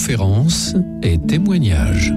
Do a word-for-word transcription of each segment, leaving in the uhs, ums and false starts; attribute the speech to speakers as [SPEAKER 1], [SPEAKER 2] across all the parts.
[SPEAKER 1] Conférences et témoignages.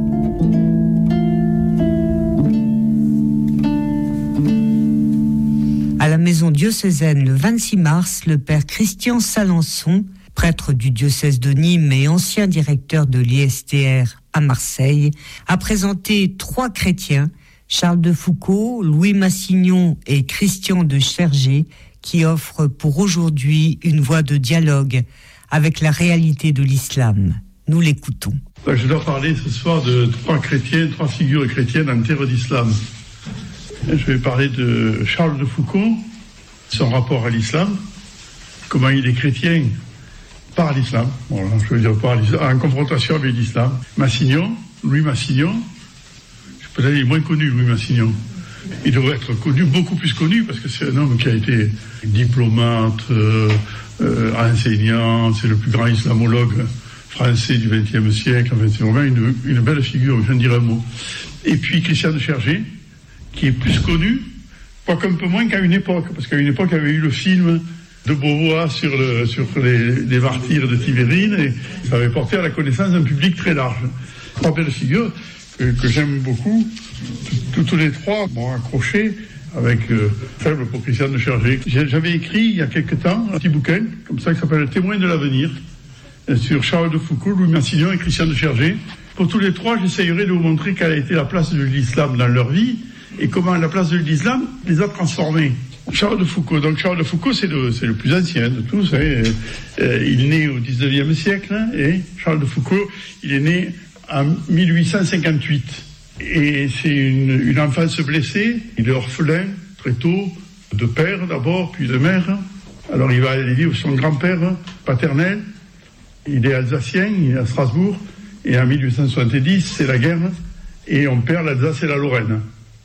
[SPEAKER 2] À la maison diocésaine le vingt-six mars, le père Christian Salençon, prêtre du diocèse de Nîmes et ancien directeur de l'I S T R à Marseille, a présenté trois chrétiens, Charles de Foucauld, Louis Massignon et Christian de Chergé, qui offrent pour aujourd'hui une voie de dialogue avec la réalité de l'islam. Nous l'écoutons.
[SPEAKER 3] Je dois parler ce soir de trois chrétiens, trois figures chrétiennes en terre d'islam. Je vais parler de Charles de Foucauld, son rapport à l'islam, comment il est chrétien par l'islam, voilà, je veux dire par l'islam, en confrontation avec l'islam. Massignon, Louis Massignon, peut-être il est moins connu, Louis Massignon. Il devrait être connu, beaucoup plus connu, parce que c'est un homme qui a été diplomate, euh, euh, enseignant, c'est le plus grand islamologue français du vingtième siècle, enfin, c'est vraiment une, une belle figure, je viens de dire un mot. Et puis Christian de Chergé, qui est plus connu, quoique un peu moins qu'à une époque, parce qu'à une époque, il y avait eu le film de Beauvois sur, le, sur les, les martyrs de Tibérine, et ça avait porté à la connaissance d'un public très large. Trois belles figures que, que j'aime beaucoup. Tous, tous les trois m'ont accroché avec euh, faible pour Christian de Chergé. J'avais écrit il y a quelque temps un petit bouquin, comme ça, qui s'appelle Le témoin de l'avenir, sur Charles de Foucauld, Louis Massignon et Christian de Chergé. Pour tous les trois, j'essayerai de vous montrer quelle a été la place de l'islam dans leur vie, et comment la place de l'islam les a transformés. Charles de Foucauld. Donc Charles de Foucauld, c'est le, c'est le plus ancien de tous. Hein. Euh, il est né au dix-neuvième siècle, hein, et Charles de Foucauld, il est né en mille huit cent cinquante-huit. Et c'est une, une enfance blessée. Il est orphelin très tôt, de père d'abord, puis de mère. Alors il va aller vivre son grand-père paternel. Il est alsacien, il est à Strasbourg. Et en mille huit cent soixante-dix, c'est la guerre, et on perd l'Alsace et la Lorraine.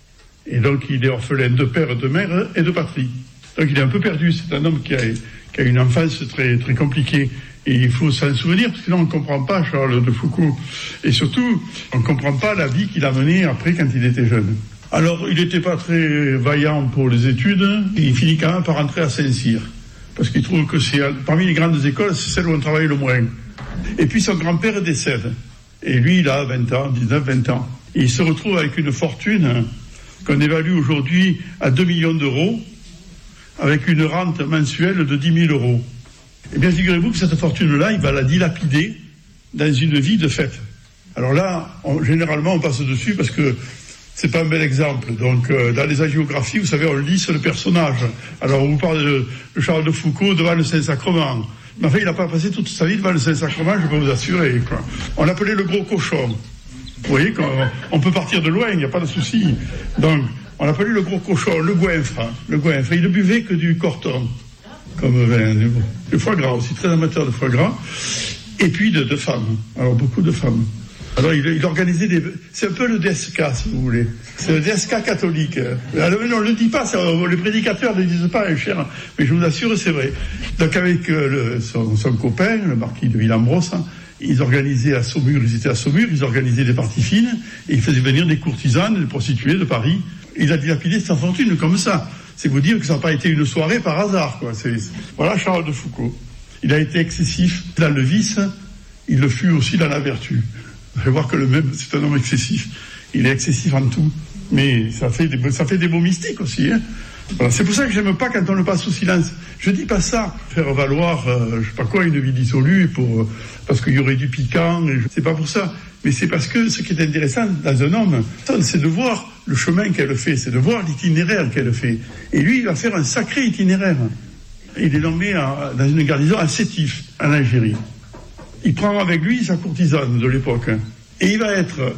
[SPEAKER 3] Et donc il est orphelin de père, de mère et de patrie. Donc il est un peu perdu. C'est un homme qui a, qui a une enfance très, très compliquée. Et il faut s'en souvenir, parce que sinon on ne comprend pas Charles de Foucauld. Et surtout, on ne comprend pas la vie qu'il a menée après quand il était jeune. Alors il n'était pas très vaillant pour les études. Il finit quand même par rentrer à Saint-Cyr. Parce qu'il trouve que c'est, parmi les grandes écoles, c'est celle où on travaille le moins. Et puis son grand-père décède. Et lui, il a vingt ans, dix-neuf, vingt ans. Et il se retrouve avec une fortune qu'on évalue aujourd'hui à deux millions d'euros, avec une rente mensuelle de dix mille euros. Eh bien, figurez-vous que cette fortune-là, il va la dilapider dans une vie de fête. Alors là, on, généralement, on passe dessus parce que c'est pas un bel exemple. Donc, euh, dans les hagiographies, vous savez, on lisse le personnage. Alors, on vous parle de, de Charles de Foucauld devant le Saint-Sacrement. Mais enfin, il n'a pas passé toute sa vie devant le Saint-Sacrement, je peux vous assurer, quoi. On l'appelait le gros cochon. Vous voyez, on peut partir de loin, il n'y a pas de souci. Donc, on l'appelait le gros cochon, le goinfre. Le goinfre. Il ne buvait que du corton, comme vin. Le foie gras aussi, très amateur de foie gras. Et puis de, de femmes. Alors, beaucoup de femmes. Alors, il, il organisait des... C'est un peu le D S K, si vous voulez. C'est le D S K catholique. Alors, on ne le dit pas, ça, les prédicateurs ne le disent pas, cher, mais je vous assure, c'est vrai. Donc, avec euh, le, son, son copain, le marquis de Villambros, hein, ils organisaient à Saumur, ils étaient à Saumur, ils organisaient des parties fines, et ils faisaient venir des courtisanes, des prostituées de Paris. Il a dilapidé sa fortune comme ça. C'est vous dire que ça n'a pas été une soirée par hasard, quoi. C'est, c'est... Voilà Charles de Foucauld. Il a été excessif dans le vice, il le fut aussi dans la vertu. Vous allez voir que le même, c'est un homme excessif. Il est excessif en tout. Mais ça fait des, ça fait des mots mystiques aussi, hein. Voilà. C'est pour ça que j'aime pas quand on le passe au silence. Je dis pas ça, faire valoir, euh, je sais pas quoi, une vie dissolue pour, euh, parce qu'il y aurait du piquant, et je, c'est pas pour ça. Mais c'est parce que ce qui est intéressant dans un homme, c'est de voir le chemin qu'elle fait, c'est de voir l'itinéraire qu'elle fait. Et lui, il va faire un sacré itinéraire. Il est nommé à, dans une garnison à Sétif, en Algérie. Il prend avec lui sa courtisane de l'époque. Et il va être